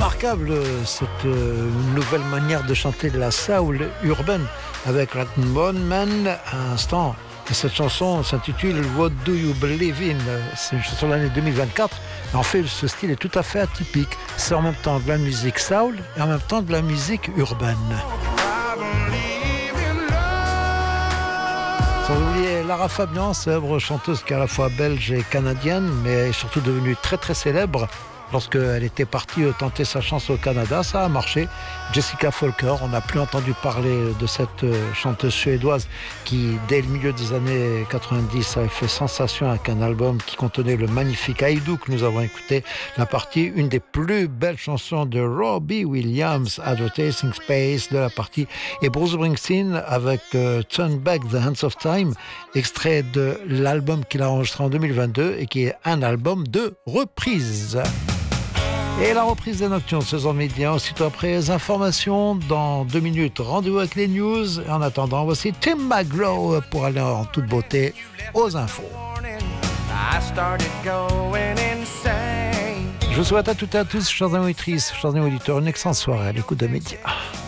remarquable cette nouvelle manière de chanter de la soul urbaine avec Latin Bone Man à l'instant. Et cette chanson s'intitule What Do You Believe In? C'est une chanson de l'année 2024. En fait, ce style est tout à fait atypique. C'est en même temps de la musique soul et en même temps de la musique urbaine. Sans oublier Lara Fabian, célèbre chanteuse qui est à la fois belge et canadienne, mais est surtout devenue très très célèbre. Lorsqu'elle était partie tenter sa chance au Canada, ça a marché. Jessica Folker, on n'a plus entendu parler de cette chanteuse suédoise qui, dès le milieu des années 90, avait fait sensation avec un album qui contenait le magnifique I Do que nous avons écouté, la partie, une des plus belles chansons de Robbie Williams, Advertising Space, de la partie, et Bruce Springsteen avec Turn Back the Hands of Time, extrait de l'album qu'il a enregistré en 2022 et qui est un album de reprise. Et la reprise des Nocturnes, saison média, aussitôt après les informations, dans 2 minutes, rendez-vous avec les news. Et en attendant, voici Tim McGraw pour aller en toute beauté aux infos. Je vous souhaite à toutes et à tous, chers amis auditrices, chers amis auditeurs, une excellente soirée à l'écoute de Média.